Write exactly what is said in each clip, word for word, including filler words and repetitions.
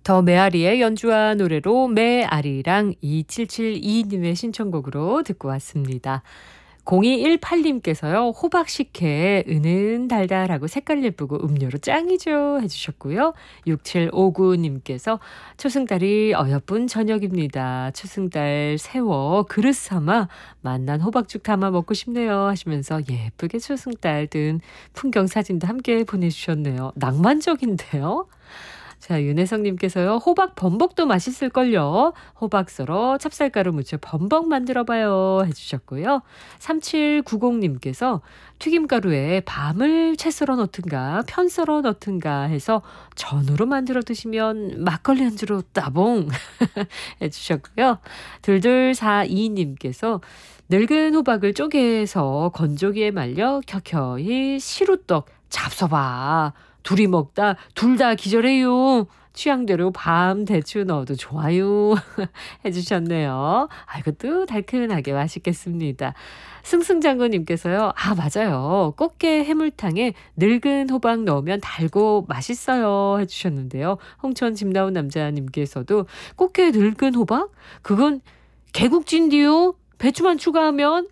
더 메아리의 연주한 노래로 메아리랑 이칠칠이님의 신청곡으로 듣고 왔습니다. 공이일팔님께서요. 호박식혜 은은 달달하고 색깔 예쁘고 음료로 짱이죠 해주셨고요. 육칠오구님께서 초승달이 어여쁜 저녁입니다. 초승달 세워 그릇 삼아 맛난 호박죽 담아 먹고 싶네요 하시면서 예쁘게 초승달 든 풍경 사진도 함께 보내주셨네요. 낭만적인데요. 자, 윤혜성님께서요. 호박 범벅도 맛있을걸요. 호박 썰어 찹쌀가루 묻혀 범벅 만들어봐요 해주셨고요. 삼칠구공님께서 튀김가루에 밤을 채 썰어 넣든가 편 썰어 넣든가 해서 전으로 만들어 드시면 막걸리 안주로 따봉 해주셨고요. 둘둘사이님께서 늙은 호박을 쪼개서 건조기에 말려 켜켜이 시루떡 잡숴봐. 둘이 먹다 둘 다 기절해요. 취향대로 밤 대추 넣어도 좋아요 해주셨네요. 아, 이것도 달큰하게 맛있겠습니다. 승승장군님께서요. 아, 맞아요. 꽃게 해물탕에 늙은 호박 넣으면 달고 맛있어요 해주셨는데요. 홍천 집 나온 남자님께서도 꽃게 늙은 호박? 그건 개국진디요. 배추만 추가하면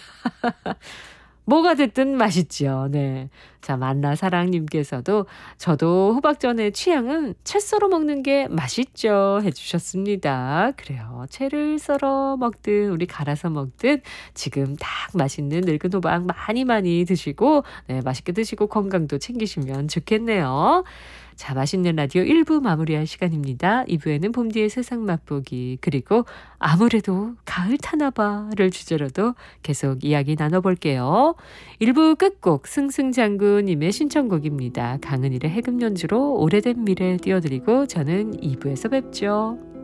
뭐가 됐든 맛있죠. 네. 자, 만나사랑님께서도 저도 호박전의 취향은 채 썰어 먹는 게 맛있죠 해주셨습니다. 그래요. 채를 썰어 먹든 우리 갈아서 먹든 지금 딱 맛있는 늙은 호박 많이 많이 드시고 네, 맛있게 드시고 건강도 챙기시면 좋겠네요. 자, 맛있는 라디오 일 부 마무리할 시간입니다. 이 부에는 봄뒤의 세상 맛보기 그리고 아무래도 가을 타나봐를 주제로도 계속 이야기 나눠볼게요. 일 부 끝곡 승승장구님의 신청곡입니다. 강은일의 해금 연주로 오래된 미래 띄워드리고 저는 이 부에서 뵙죠.